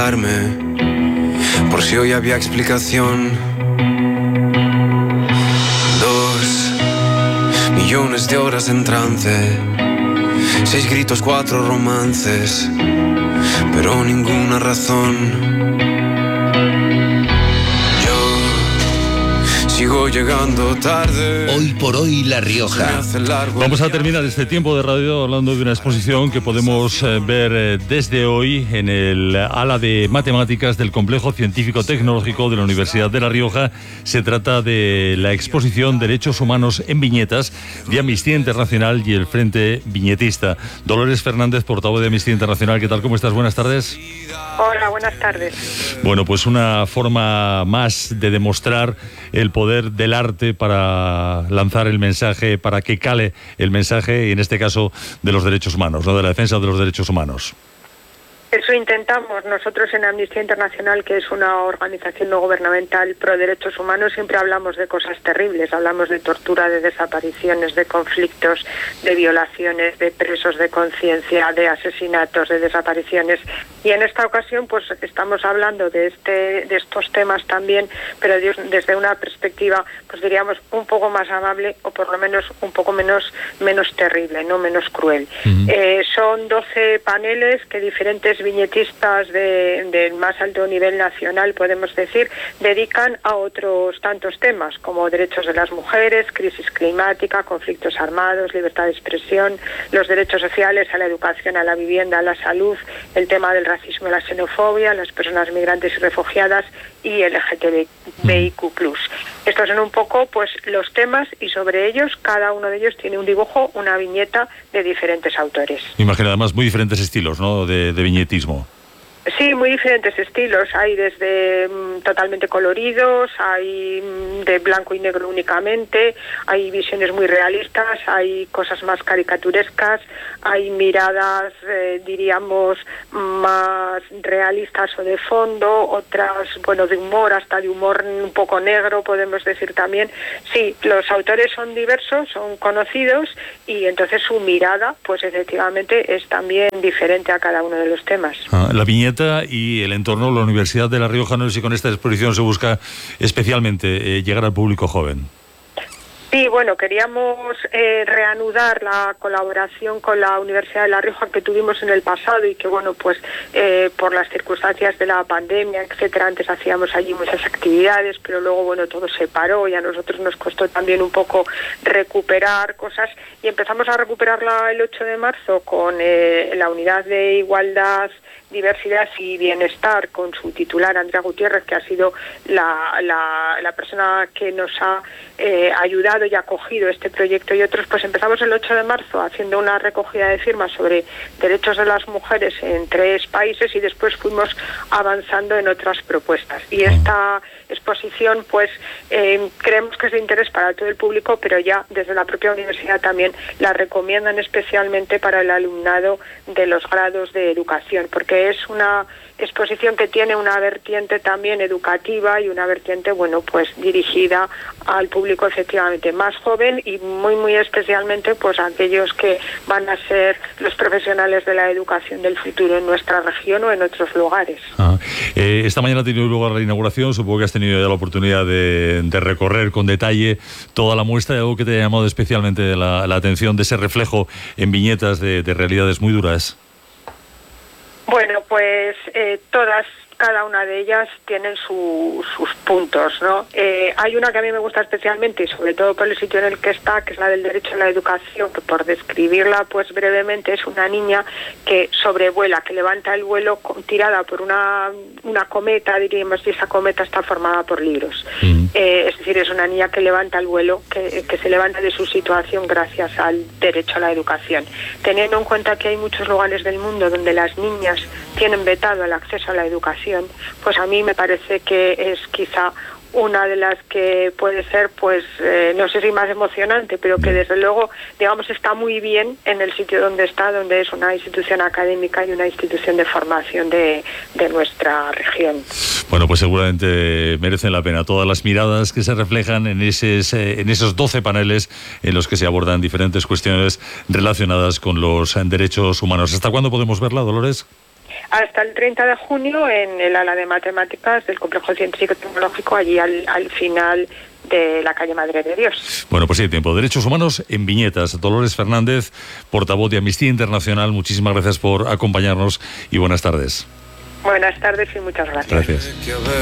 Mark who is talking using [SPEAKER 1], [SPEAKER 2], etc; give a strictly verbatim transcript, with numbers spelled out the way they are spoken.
[SPEAKER 1] quedarme, por si hoy había explicación. Dos millones de horas en trance, seis gritos, cuatro romances, pero ninguna razón. Sigo llegando tarde.
[SPEAKER 2] Hoy por hoy La Rioja.
[SPEAKER 3] Vamos a terminar este tiempo de radio hablando de una exposición que podemos eh, ver eh, desde hoy en el ala de matemáticas del Complejo Científico Tecnológico de la Universidad de La Rioja. Se trata de la exposición Derechos Humanos en Viñetas de Amnistía Internacional y el Frente Viñetista. Dolores Fernández, portavoz de Amnistía Internacional, ¿qué tal? ¿Cómo estás? Buenas tardes.
[SPEAKER 4] Hola, buenas tardes.
[SPEAKER 3] Bueno, pues una forma más de demostrar el poder del arte para lanzar el mensaje, para que cale el mensaje, y en este caso de los derechos humanos, ¿no? De la defensa de los derechos humanos.
[SPEAKER 4] Eso intentamos nosotros en Amnistía Internacional, que es una organización no gubernamental pro derechos humanos. Siempre hablamos de cosas terribles, hablamos de tortura, de desapariciones, de conflictos, de violaciones, de presos de conciencia, de asesinatos, de desapariciones. Y en esta ocasión pues estamos hablando de este de estos temas también, pero de, desde una perspectiva, pues diríamos, un poco más amable, o por lo menos un poco menos menos terrible, no menos cruel. Uh-huh. Eh, son doce paneles que diferentes viñetistas de, de más alto nivel nacional, podemos decir, dedican a otros tantos temas, como derechos de las mujeres, crisis climática, conflictos armados, libertad de expresión, los derechos sociales, a la educación, a la vivienda, a la salud, el tema del racismo y la xenofobia, las personas migrantes y refugiadas y el L G T B I Q plus. Estos son un poco pues los temas, y sobre ellos cada uno de ellos tiene un dibujo, una viñeta de diferentes autores.
[SPEAKER 3] Imagino además muy diferentes estilos, ¿no?, de, de viñetismo.
[SPEAKER 4] Sí, muy diferentes estilos. Hay desde mm, totalmente coloridos, hay mm, de blanco y negro únicamente, hay visiones muy realistas, hay cosas más caricaturescas, hay miradas, eh, diríamos, más realistas o de fondo, otras, bueno, de humor, hasta de humor un poco negro, podemos decir también. Sí, los autores son diversos, son conocidos, y entonces su mirada, pues efectivamente, es también diferente a cada uno de los temas.
[SPEAKER 3] Ah, la viñeta y el entorno, la Universidad de La Rioja, no sé si con esta exposición se busca especialmente eh, llegar al público joven.
[SPEAKER 4] Sí, bueno, queríamos eh, reanudar la colaboración con la Universidad de La Rioja que tuvimos en el pasado, y que, bueno, pues eh, por las circunstancias de la pandemia, etcétera, antes hacíamos allí muchas actividades, pero luego, bueno, todo se paró y a nosotros nos costó también un poco recuperar cosas, y empezamos a recuperarla el ocho de marzo con eh, la Unidad de Igualdad, Diversidad y Bienestar, con su titular Andrea Gutiérrez, que ha sido la, la, la persona que nos ha eh, ayudado y acogido este proyecto y otros. Pues empezamos el ocho de marzo haciendo una recogida de firmas sobre derechos de las mujeres en tres países, y después fuimos avanzando en otras propuestas. Y esta exposición, pues eh, creemos que es de interés para todo el público, pero ya desde la propia universidad también la recomiendan especialmente para el alumnado de los grados de educación, porque es una exposición que tiene una vertiente también educativa y una vertiente, bueno, pues dirigida al público efectivamente más joven, y muy muy especialmente pues a aquellos que van a ser los profesionales de la educación del futuro en nuestra región o en otros lugares.
[SPEAKER 3] Ah, eh, esta mañana ha tenido lugar la inauguración. Supongo que has tenido ya la oportunidad de, de recorrer con detalle toda la muestra. ¿Algo que te ha llamado especialmente la, la atención de ese reflejo en viñetas de, de realidades muy duras?
[SPEAKER 4] Bueno, pues eh, todas, cada una de ellas tienen su, sus puntos, ¿no? Eh, hay una que a mí me gusta especialmente, y sobre todo por el sitio en el que está, que es la del derecho a la educación, que por describirla pues brevemente es una niña que sobrevuela, que levanta el vuelo tirada por una, una cometa, diríamos, y esa cometa está formada por libros. Mm. Eh, es decir, es una niña que levanta el vuelo, que, que se levanta de su situación gracias al derecho a la educación. Teniendo en cuenta que hay muchos lugares del mundo donde las niñas tienen vetado el acceso a la educación, pues a mí me parece que es quizá una de las que puede ser, pues, eh, no sé si más emocionante, pero que desde luego, digamos, está muy bien en el sitio donde está, donde es una institución académica y una institución de formación de, de nuestra región.
[SPEAKER 3] Bueno, pues seguramente merecen la pena todas las miradas que se reflejan en, esos, en esos doce paneles en los que se abordan diferentes cuestiones relacionadas con los derechos humanos. ¿Hasta cuándo podemos verla, Dolores?
[SPEAKER 4] hasta el treinta de junio en el ala de matemáticas del Complejo Científico Tecnológico, allí al, al final de la calle Madre de Dios.
[SPEAKER 3] Bueno, pues sí, tiempo. Derechos Humanos en Viñetas. Dolores Fernández, portavoz de Amnistía Internacional, muchísimas gracias por acompañarnos y buenas tardes.
[SPEAKER 4] Buenas tardes y muchas gracias.
[SPEAKER 3] Gracias.